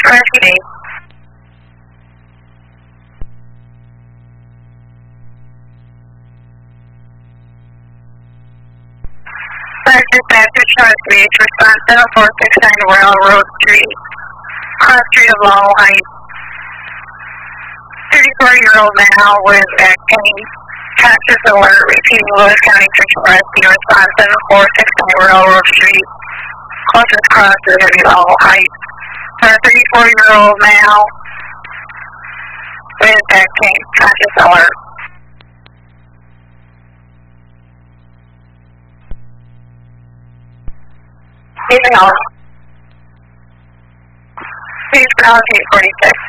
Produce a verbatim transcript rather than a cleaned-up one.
Rescue. Sergeant Patrick Charles response seven four six nine Railroad Street, cross street of Lowell Heights. thirty-four-year-old male with back pain, conscious alert, repeating Lewis County Search Rescue response seven four six nine Railroad Street, closest cross is going to be Lowell Heights. A thirty-four-year-old male with back pain, conscious alert. Anything else? Please proceed forty-six.